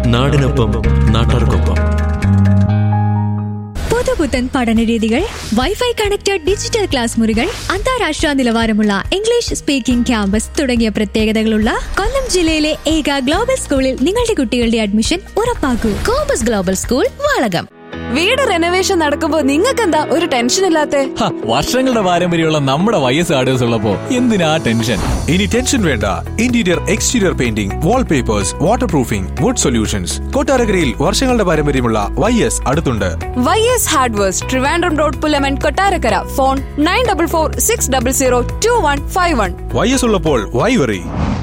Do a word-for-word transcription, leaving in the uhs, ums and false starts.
നാടിനൊപ്പം നാട്ടാർക്കൊപ്പം. പുതുപുത്തൻ പഠനരീതികൾ, വൈഫൈ കണക്റ്റഡ് ഡിജിറ്റൽ ക്ലാസ് മുറികൾ, അന്താരാഷ്ട്ര നിലവാരമുള്ള ഇംഗ്ലീഷ് സ്പീക്കിംഗ് ക്യാമ്പസ് തുടങ്ങിയ പ്രത്യേകതകളുള്ള കൊല്ലം ജില്ലയിലെ ഏക ഗ്ലോബൽ സ്കൂളിൽ നിങ്ങളുടെ കുട്ടികളുടെ admission ഉറപ്പാക്കൂ. Compass global school, Valakom. വീട് റെനോവേഷൻ നടക്കുമ്പോ നിങ്ങൾക്കെന്താ ഒരു ടെൻഷൻ ഇല്ലാത്തെ? വർഷങ്ങളുടെ പാരമ്പര്യമുള്ള നമ്മുടെ വൈ എസ് ആർഡേഴ്സ് ഉള്ളപ്പോ എന്തിനാ ടെൻഷൻ? ഇനി ടെൻഷൻ വേണ്ട. Interior exterior painting, wallpapers, water proofing, would solutions. കൊട്ടാരക്കരയിൽ വർഷങ്ങളുടെ പാരമ്പര്യമുള്ള വൈ എസ് അടുത്തുണ്ട്. Y S hardwares, Trivandrum road, Pullaman, Kottarakkara. Phone nine double four six double zero to one five one. Y S ഉള്ളപ്പോൾ Y worry.